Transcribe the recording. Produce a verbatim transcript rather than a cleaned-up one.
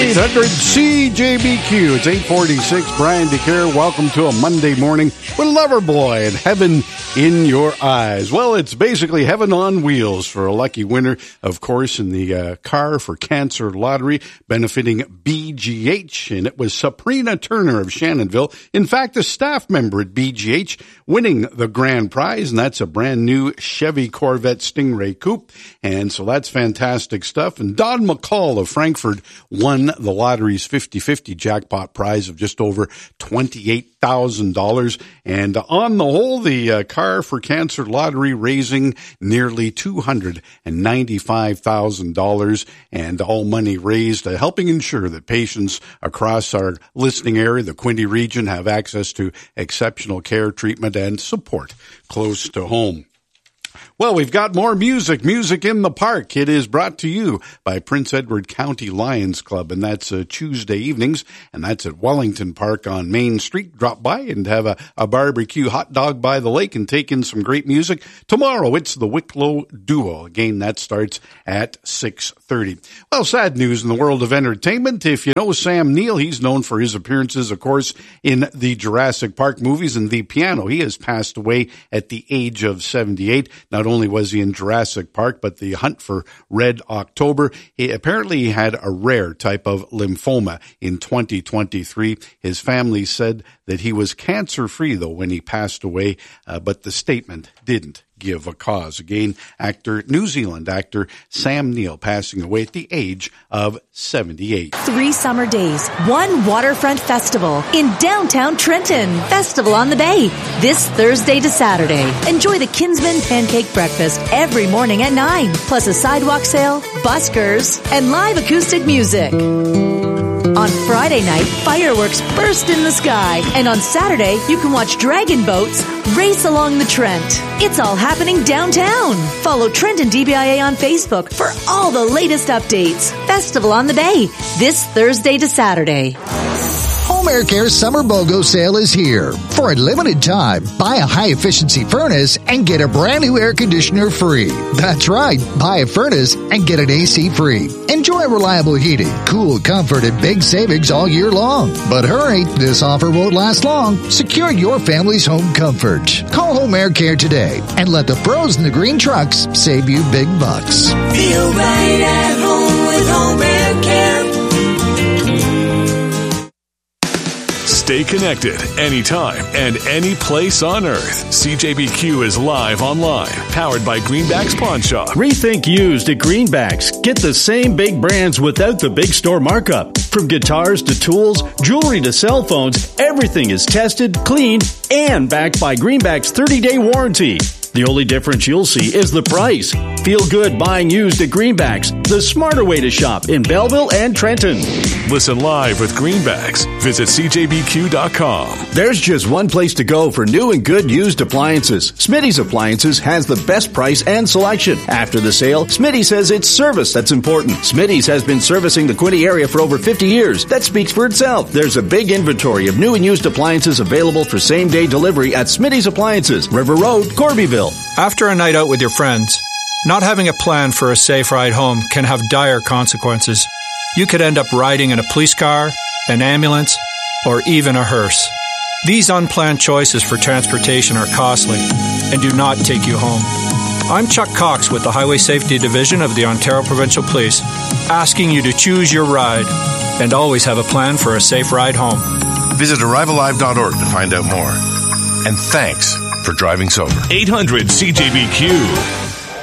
eight hundred C J B Q. It's eight forty-six. Brian DeCare. Welcome to a Monday morning with Loverboy and Heaven in Your Eyes. Well, it's basically heaven on wheels for a lucky winner, of course, in the uh, Car for Cancer Lottery benefiting B G H. And it was Sabrina Turner of Shannonville, in fact, a staff member at B G H, winning the grand prize. And that's a brand new Chevy Corvette Stingray Coupe. And so that's fantastic stuff. And Don McCall of Frankfurt won the lottery's fifty-fifty jackpot prize of just over twenty-eight thousand dollars. And on the whole, the uh, Car for Cancer Lottery raising nearly two hundred ninety-five thousand dollars, and all money raised uh, helping ensure that patients across our listening area, the Quinte region, have access to exceptional care, treatment, and support close to home. Well, we've got more music, Music in the Park. It is brought to you by Prince Edward County Lions Club, and that's uh, Tuesday evenings, and that's at Wellington Park on Main Street. Drop by and have a, a barbecue hot dog by the lake and take in some great music. Tomorrow, it's the Wicklow Duo. Again, that starts at six thirty. Well, sad news in the world of entertainment. If you know Sam Neill, he's known for his appearances, of course, in the Jurassic Park movies and The Piano. He has passed away at the age of seventy-eight. Not only was he in Jurassic Park, but The Hunt for Red October. He apparently he had a rare type of lymphoma in twenty twenty-three. His family said that he was cancer-free, though, when he passed away, uh, but the statement didn't give a cause. Again, actor, New Zealand actor Sam Neill passing away at the age of seventy-eight. Three summer days, one waterfront festival in downtown Trenton. Festival on the Bay, this Thursday to Saturday. Enjoy the Kinsman Pancake Breakfast every morning at nine, plus a sidewalk sale, buskers, and live acoustic music. On Friday night, fireworks burst in the sky. And on Saturday, you can watch dragon boats race along the Trent. It's all happening downtown. Follow Trenton D B I A on Facebook for all the latest updates. Festival on the Bay, this Thursday to Saturday. Home Air Care Summer BOGO sale is here. For a limited time, buy a high-efficiency furnace and get a brand new air conditioner free. That's right, buy a furnace and get an A C free. Enjoy reliable heating, cool comfort, and big savings all year long. But hurry, this offer won't last long. Secure your family's home comfort. Call Home Air Care today and let the pros in the green trucks save you big bucks. Feel right at home with Home Air Care. Stay connected anytime and any place on earth. C J B Q is live online, powered by Greenbacks Pawn Shop. Rethink used at Greenbacks. Get the same big brands without the big store markup. From guitars to tools, jewelry to cell phones, everything is tested, cleaned, and backed by Greenbacks' thirty-day warranty. The only difference you'll see is the price. Feel good buying used at Greenbacks, the smarter way to shop in Belleville and Trenton. Listen live with Greenbacks. Visit C J B Q dot com. There's just one place to go for new and good used appliances. Smitty's Appliances has the best price and selection. After the sale, Smitty says it's service that's important. Smitty's has been servicing the Quinte area for over fifty years. That speaks for itself. There's a big inventory of new and used appliances available for same-day delivery at Smitty's Appliances, River Road, Corbyville. After a night out with your friends, not having a plan for a safe ride home can have dire consequences. You could end up riding in a police car, an ambulance, or even a hearse. These unplanned choices for transportation are costly and do not take you home. I'm Chuck Cox with the Highway Safety Division of the Ontario Provincial Police, asking you to choose your ride and always have a plan for a safe ride home. Visit arrive alive dot org to find out more. And thanks for driving sober. eight hundred C J B Q.